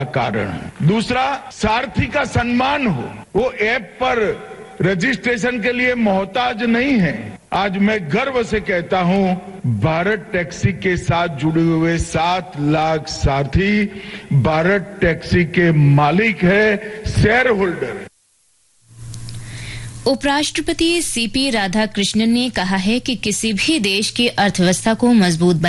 कारण है। दूसरा, सारथी का सम्मान हो, वो ऐप पर रजिस्ट्रेशन के लिए मोहताज नहीं है। आज मैं गर्व से कहता हूं, भारत टैक्सी के साथ जुड़े हुए 7 लाख साथी भारत टैक्सी के मालिक है, शेयर होल्डर है। उपराष्ट्रपति सीपी राधाकृष्णन ने कहा है कि किसी भी देश की अर्थव्यवस्था को मजबूत